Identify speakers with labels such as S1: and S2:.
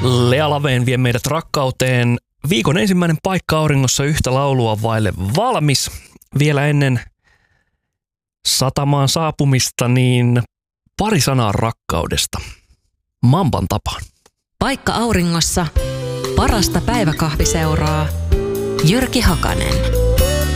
S1: Lea Laveen vie meidät rakkauteen. Viikon ensimmäinen paikka auringossa yhtä laulua vaille valmis. Vielä ennen satamaan saapumista, niin pari sanaa rakkaudesta. Mamban tapaan.
S2: Paikka auringossa. Parasta päiväkahviseuraa. Jyrki Hakanen.